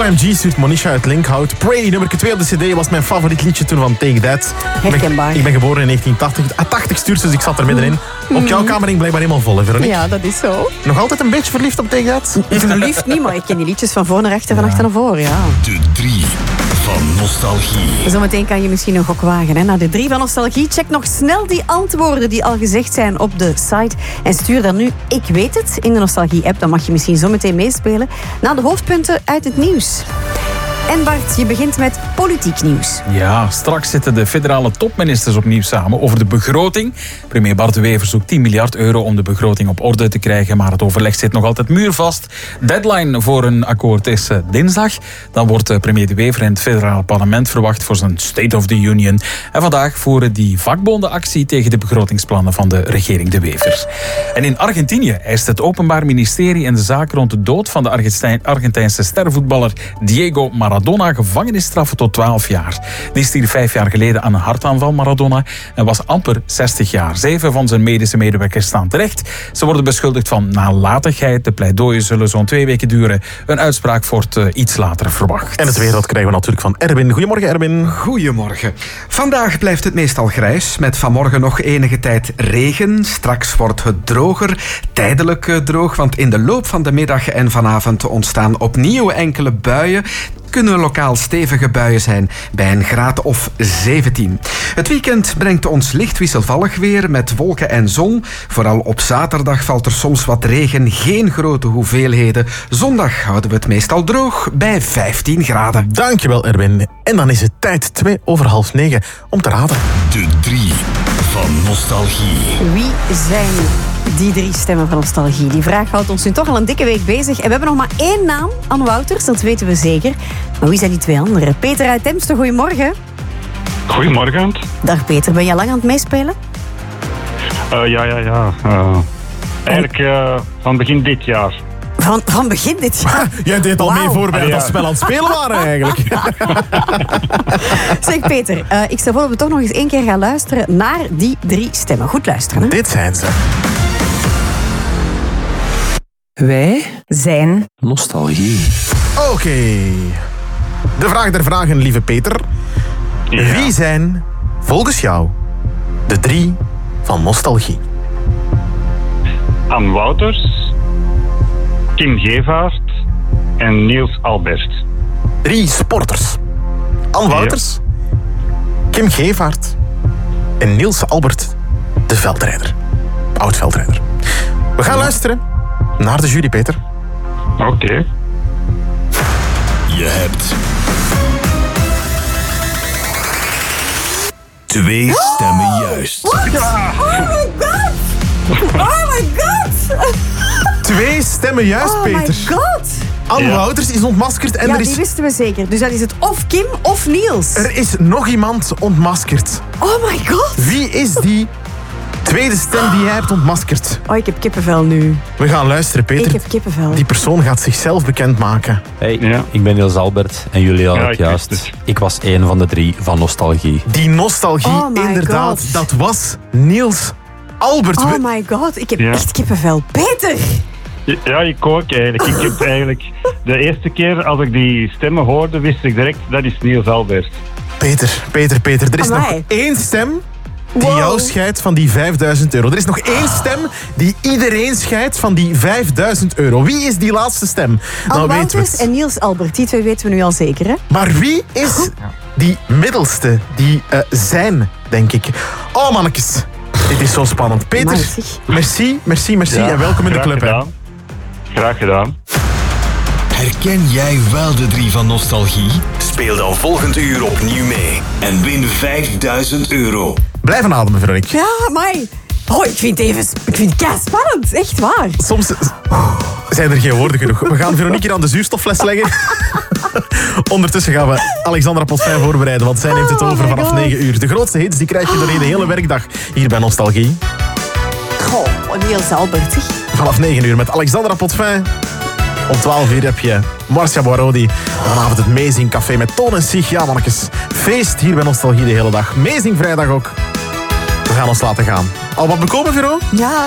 OMG stuurt Monisha uit Linkhout. Pray, nummer 2 op de cd, was mijn favoriet liedje toen van Take That. Herkenbaar. Ik ben geboren in 1980. 80 stuurt, dus ik zat er middenin. Op jouw kamer blijkbaar helemaal vol, hè, Veronique? Ja, dat is zo. Nog altijd een beetje verliefd op Take That? Verliefd niet, maar ik ken die liedjes van voor naar achter, van achter naar voor, ja. De 3 van Nostalgie. Zometeen kan je misschien een gok wagen. Hè? Na de 3 van Nostalgie, check nog snel die antwoorden die al gezegd zijn op de site. En stuur dan nu Ik Weet Het in de Nostalgie-app. Dan mag je misschien zometeen meespelen. Na de hoofdpunten uit het nieuws. En Bart, je begint met politiek nieuws. Ja, straks zitten de federale topministers opnieuw samen over de begroting. Premier Bart De Wever zoekt 10 miljard euro om de begroting op orde te krijgen, maar het overleg zit nog altijd muurvast. Deadline voor een akkoord is dinsdag. Dan wordt premier De Wever in het federale parlement verwacht voor zijn State of the Union. En vandaag voeren die vakbonden actie tegen de begrotingsplannen van de regering De Wever. En in Argentinië eist het Openbaar Ministerie in de zaak rond de dood van de Argentijnse stervoetballer Diego Maradona gevangenisstraffen tot 12 jaar. Die stierf 5 jaar geleden aan een hartaanval, Maradona, en was amper 60 jaar. 7 van zijn medische medewerkers staan terecht. Ze worden beschuldigd van nalatigheid. De pleidooien zullen zo'n 2 weken duren. Een uitspraak wordt iets later verwacht. En het weer, dat krijgen we natuurlijk van Erwin. Goedemorgen, Erwin. Goedemorgen. Vandaag blijft het meestal grijs, met vanmorgen nog enige tijd regen. Straks wordt het droger, tijdelijk droog, want in de loop van de middag en vanavond ontstaan opnieuw enkele buien. Kunnen lokaal stevige buien zijn bij een graad of 17. Het weekend brengt ons licht wisselvallig weer met wolken en zon. Vooral op zaterdag valt er soms wat regen, geen grote hoeveelheden. Zondag houden we het meestal droog bij 15 graden. Dankjewel, Erwin. En dan is het tijd 9:02 om te raden. De 3 van Nostalgie. Wie zijn die 3 stemmen van Nostalgie? Die vraag houdt ons nu toch al een dikke week bezig. En we hebben nog maar 1 naam, Anne Wouters, dat weten we zeker. Maar wie zijn die 2 anderen? Peter uit Temste, goedemorgen. Goedemorgen. Dag Peter, ben je lang aan het meespelen? Ja. Eigenlijk van begin dit jaar. Van begin dit jaar? Jij deed al mee voor wij Ah, ja. dat spel aan het spelen waren, eigenlijk. Zeg Peter, ik stel voor dat we toch nog eens 1 keer gaan luisteren naar die 3 stemmen. Goed luisteren, hè? Dit zijn ze. Wij Zijn Nostalgie. Oké. De vraag der vragen, lieve Peter. Ja. Wie zijn, volgens jou, de 3 van Nostalgie? Anne Wouters, Kim Gevaert en Niels Albert. 3 sporters. Anne Wouters, Kim Gevaert en Niels Albert, de veldrijder. Oud-veldrijder. We gaan luisteren naar de jury, Peter. Oké. Je hebt 2 stemmen juist. Oh my god! 2 stemmen juist, Oh my Peter. god! Anne Ja. Wouters is ontmaskerd en Ja, er die is... wisten we zeker. Dus dan is het of Kim of Niels. Er is nog iemand ontmaskerd. Oh my god! Wie is die tweede stem die jij hebt ontmaskerd? Oh, ik heb kippenvel nu. We gaan luisteren, Peter. Ik heb kippenvel. Die persoon gaat zichzelf bekendmaken. Hey, Ja. ik ben Niels Albert en jullie hadden Ja, het ik juist. wist het. Ik was 1 van de 3 van Nostalgie. Die nostalgie, Oh my inderdaad, God. dat was Niels Albert. Oh my god, ik heb Ja. echt kippenvel. Peter! Ja, ik ook eigenlijk. Ik heb eigenlijk de eerste keer als ik die stemmen hoorde, wist ik direct dat is Niels Albert. Peter, er is nog Amai. 1 stem die Wow. jou scheidt van die 5.000 euro. Er is nog 1 stem die iedereen scheidt van die 5.000 euro. Wie is die laatste stem? Anne weten we Wouters het. en Niels Albert, die 2 weten we nu al zeker, hè? Maar wie is die middelste? Die zijn, denk ik. Oh, mannetjes. Dit is zo spannend. Peter, Amai, zeg. merci Ja, en welkom in de Graag club. Hè. gedaan. Graag gedaan. Herken jij wel de 3 van Nostalgie? Speel dan volgend uur opnieuw mee en win 5.000 euro. Blijven ademen, Veronique. Ja, amai. Oh, ik vind het kei spannend. Echt waar. Soms zijn er geen woorden genoeg. We gaan Veronique hier aan de zuurstoffles leggen. Ondertussen gaan we Alexandra Potvin voorbereiden, want zij neemt het Oh over my vanaf God. 9 uur. De grootste hits die krijg je doorheen de hele werkdag hier bij Nostalgie. Goh, Niels Albert, zeg. Vanaf 9 uur met Alexandra Potvin. Om 12 uur heb je Marcia Boarodi. En vanavond het Amazing Café met Toon en Sieg. Ja, mannetjes. Feest hier bij Nostalgie de hele dag. Amazing vrijdag ook. We gaan ons laten gaan. Al wat bekomen, Vero? Ja.